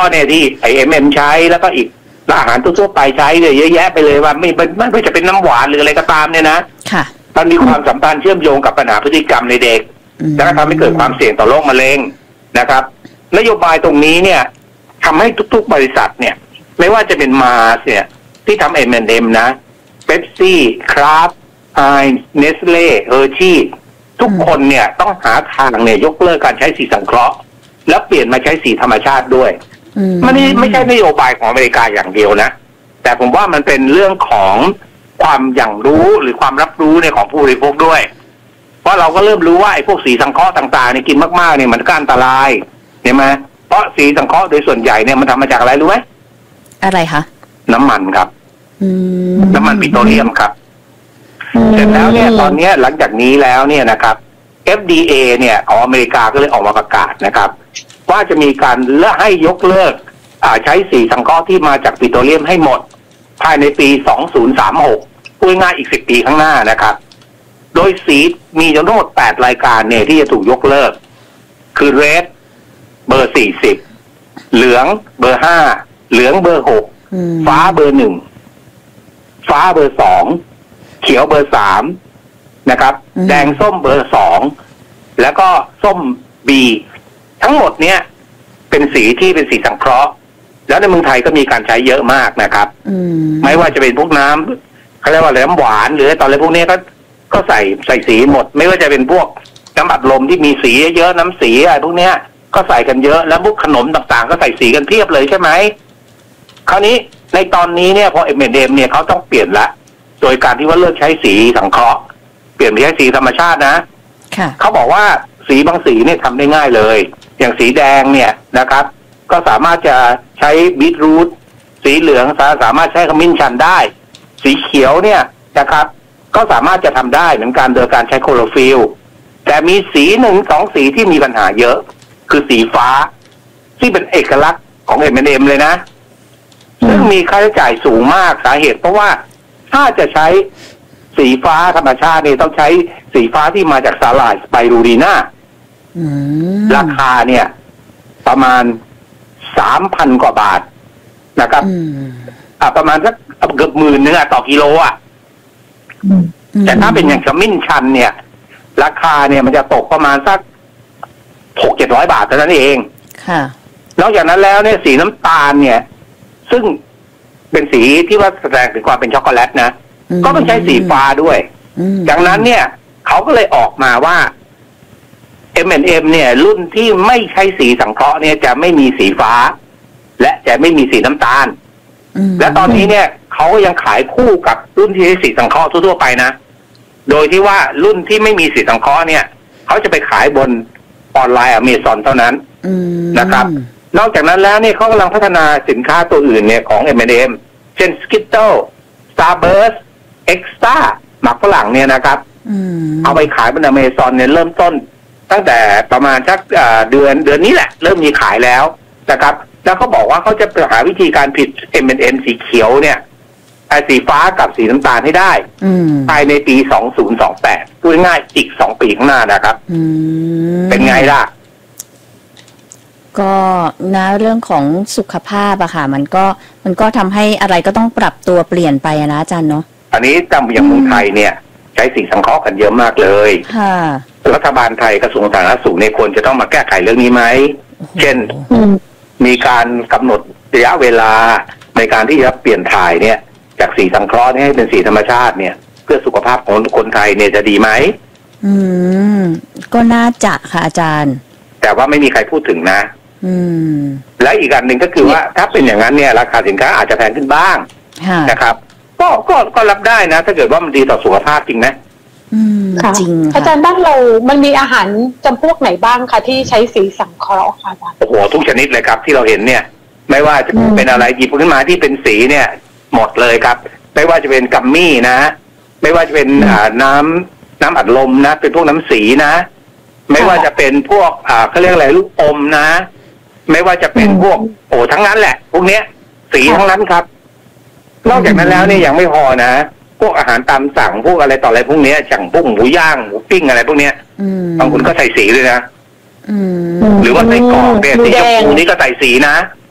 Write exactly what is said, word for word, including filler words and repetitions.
เนี่ยที่ไอเอ็มเอ็มใช้แล้วก็อีกอาหารทั่วไปใช้เลยเยอะแยะไปเลยว่าไม่ไม่ไม่จะเป็นน้ำหวานหรืออะไรก็ตามเนี่ยนะค่ะมันมีความสัมพันธ์เชื่อมโยงกับปัญหาพฤติกรรมในเด็กและทำให้เกิดความเสี่ยงต่อโรคมะเร็งนะครับนโยบายตรงนี้เนี่ยทำให้ทุกๆบริษัทเนี่ยไม่ว่าจะเป็นมาสเนี่ยที่ทำเอ็มแอนด์เอ็มนะเป๊ปซี่คราฟต์ไฮน์เนสเล่เฮอร์ชี่ทุกคนเนี่ยต้องหาทางเนี่ยยกเลิกการใช้สีสังเคราะห์แล้วเปลี่ยนมาใช้สีธรรมชาติด้วยมันนี่ไม่ใช่นโยบายของอเมริกาอย่างเดียวนะแต่ผมว่ามันเป็นเรื่องของความอย่างรู้หรือความรับรู้ในของผู้บริโภคด้วยเพราะเราก็เริ่มรู้ว่าไอ้พวกสีสังเคราะห์ต่างๆเนี่ยกินมากๆเนี่ยมันก็อันตรายเห็นไหมเพราะสีสังเคราะห์โดยส่วนใหญ่เนี่ยมันทำมาจากอะไรรู้ไหมอะไรคะน้ำมันครับน้ำมันปิโตรเลียมครับเสร็จแล้วเนี่ยตอนนี้หลังจากนี้แล้วเนี่ยนะครับ เอฟ ดี เอ เนี่ยของอเมริกาก็เลยออกมาประกาศนะครับว่าจะมีการเลิกให้ยกเลิกใช้สีสังเคราะห์ที่มาจากปิโตรเลียมให้หมดภายในปีสองพันสามสิบหกพูดง่ายอีกสิบปีข้างหน้านะครับโดยสีมีทั้งหมดแปดรายการเนี่ยที่จะถูกยกเลิกคือเรดเบอร์สี่สิบเหลืองเบอร์ห้าเหลืองเบอร์หกฟ้าเบอร์หนึ่งฟ้าเบอร์สองเขียวเบอร์สามนะครับแดงส้มเบอร์สองแล้วก็ส้มบีทั้งหมดเนี้ยเป็นสีที่เป็นสีสังเคราะห์แล้วในเมืองไทยก็มีการใช้เยอะมากนะครับไม่ว่าจะเป็นพวกน้ำเขาเรียกว่าน้ำหวานหรือตอนอะไรพวกนี้ก็ก็ใส่ใส่สีหมดไม่ว่าจะเป็นพวกน้ำอัดลมที่มีสีเยอะน้ำสีอะไรพวกเนี้ยก็ใส่กันเยอะแล้วพวกขนมต่างๆก็ใส่สีกันเพียบเลยใช่ไหมคราวนี้ในตอนนี้เนี่ยพอเอ็มเอ็มเนี่ยเขาต้องเปลี่ยนละโดยการที่ว่าเลิกใช้สีสังเคราะห์เปลี่ยนไปใช้สีธรรมชาตินะเขาบอกว่าสีบางสีเนี่ยทำได้ง่ายเลยอย่างสีแดงเนี่ยนะครับก็สามารถจะใช้บีทรูทสีเหลืองสามารถใช้ขมิ้นชันได้สีเขียวเนี่ยนะครับก็สามารถจะทำได้เหมือนกันโดยการใช้โคโรฟิลแต่มีสีหนึ่งสองสีที่มีปัญหาเยอะคือสีฟ้าที่เป็นเอกลักษณ์ของ เอ็ม แอนด์ เอ็ม เลยนะซึ่งมีค่าใช้จ่ายสูงมากสาเหตุเพราะว่าถ้าจะใช้สีฟ้าธรรมชาติเนี่ยต้องใช้สีฟ้าที่มาจากสาหร่ายสไปรูลีน่าราคาเนี่ยประมาณสามพันกว่าบาทนะครับอ่าประมาณสักเกือบหมื่นนึงอ่ะต่อกิโลอ่ะแต่ถ้าเป็นอย่างขมิ้นชันเนี่ยราคาเนี่ยมันจะตกประมาณสักหกเจ็ดร้อยบาทเท่านั้นเองค่ะนอกจากนั้นแล้วเนี่ยสีน้ำตาลเนี่ยซึ่งเป็นสีที่ว่าแสดงถึงความเป็นช็อกโกแลตนะก็ต้องใช้สีฟ้าด้วยดังนั้นเนี่ยเขาก็เลยออกมาว่า เอ็ม แอนด์ เอ็ม เนี่ยรุ่นที่ไม่ใช้สีสังเคราะห์เนี่ยจะไม่มีสีฟ้าและจะไม่มีสีน้ำตาลและตอนนี้เนี่ยเขาก็ยังขายคู่กับรุ่นที่ใช้สีสังเคราะห์ทั่วๆไปนะโดยที่ว่ารุ่นที่ไม่มีสีสังเคราะห์เนี่ยเขาจะไปขายบนออนไลน์ Amazon เท่านั้นนะครับนอกจากนั้นแล้วเนี่ยเขากำลังพัฒนาสินค้าตัวอื่นเนี่ยของ เอ็ม แอนด์ เอ็ม เช่น Skittles Starburst Extra หมักฝรั่งเนี่ยนะครับเอาไปขายบน Amazon เนี่ยเริ่มต้นตั้งแต่ประมาณสักเดือนเดือนนี้แหละเริ่มมีขายแล้วนะครับแล้วเขาบอกว่าเขาจะหาวิธีการผลิต เอ็ม แอนด์ เอ็ม สีเขียวเนี่ยสีฟ้ากับสีน้ำตาลให้ได้ภายในปีสองพันยี่สิบแปดพูดง่ายอีกสองปีข้างหน้านะครับเป็นไงล่ะก็นะเรื่องของสุขภาพอะค่ะมันก็มันก็ทำให้อะไรก็ต้องปรับตัวเปลี่ยนไปนะอาจารย์เนาะอันนี้จำอย่างเมืองไทยเนี่ยใช้สีสังเคราะห์กันเยอะมากเลยค่ะรัฐบาลไทยกระทรวงสาธารณสุขเนี่ยควรจะต้องมาแก้ไขเรื่องนี้ไหมเช่นมีการกำหนดระยะเวลาในการที่จะเปลี่ยนถ่ายเนี่ยจากสีสังเคราะห์ให้เป็นสีธรรมชาติเนี่ยเพื่อสุขภาพของคนไทยเนี่ยจะดีไหมอืมก็น่าจะค่ะอาจารย์แต่ว่าไม่มีใครพูดถึงนะอืมและอีกอันหนึ่งก็คือว่าถ้าเป็นอย่างนั้นเนี่ยราคาสินค้าอาจจะแพงขึ้นบ้างนะครับก็ก็ก็รับได้นะถ้าเกิดว่ามันดีต่อสุขภาพจริงนะอืมจริงอาจารย์บ้านเรามันมีอาหารจำพวกไหนบ้างคะที่ใช้สีสังเคราะห์ค่ะอาจารย์โอ้โหทุกชนิดเลยครับที่เราเห็นเนี่ยไม่ว่าจะเป็นอะไรหยิบขึ้นมาที่เป็นสีเนี่ยหมดเลยครับไม่ว่าจะเป็นกัมมี่นะไม่ว่าจะเป็นอ่าน้ำน้ำอัดลมนะเป็นพวกน้ำสีนะไม่ว่าจะเป็นพวกอ่าเขาเรียกอะไรลูกอมนะไม่ว่าจะเป็นพวกโอ้ทั้งนั้นแหละพวกเนี้ยสีทั้งนั้นครับนอกจากนั้นแล้วเนี่ยยังไม่พอนะพวกอาหารตามสั่งพวกอะไรต่ออะไรพวกเนี้ยอย่างพวกหมูย่างหมูปิ้งอะไรพวกเนี้ยบางคนก็ใส่สีเลยนะหรือว่าใส่กรอกเนี่ยสีชมพูนี่ก็ใส่สีนะ